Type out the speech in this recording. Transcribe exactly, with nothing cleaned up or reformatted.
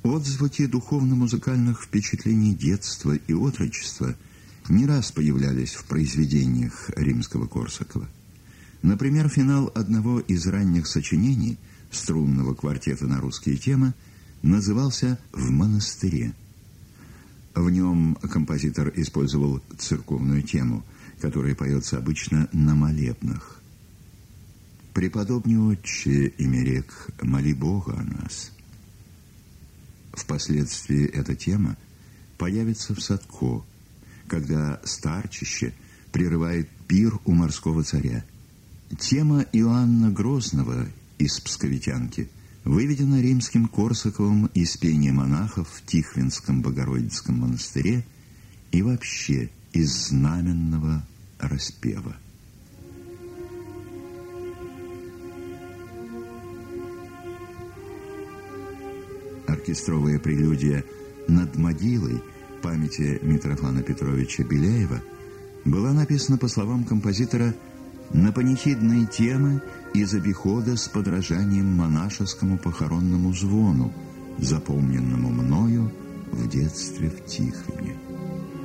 Отзвуки духовно-музыкальных впечатлений детства и отрочества не раз появлялись в произведениях Римского-Корсакова. Например, финал одного из ранних сочинений струнного квартета на русские темы назывался «В монастыре». В нем композитор использовал церковную тему, которая поется обычно на молебнах. «Преподобный отче Имерек, моли Бога о нас». Впоследствии эта тема появится в Садко, когда старчище прерывает пир у морского царя. Тема Иоанна Грозного из «Псковитянки» выведена римским Корсаковым из пения монахов в Тихвинском Богородицком монастыре и вообще из знаменного распева. Оркестровая прелюдия «Над могилой» памяти Митрофана Петровича Беляева была написана, по словам композитора, на панихидные темы из обихода с подражанием монашескому похоронному звону, запомненному мною в детстве в Тихвине.